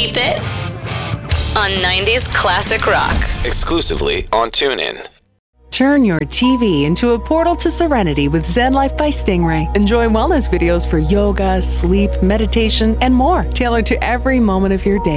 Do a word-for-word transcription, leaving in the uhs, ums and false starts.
Keep It on nineties Classic Rock. Exclusively on TuneIn. Turn your T V into a portal to serenity with Zen Life by Stingray. Enjoy wellness videos for yoga, sleep, meditation, and more, tailored to every moment of your day.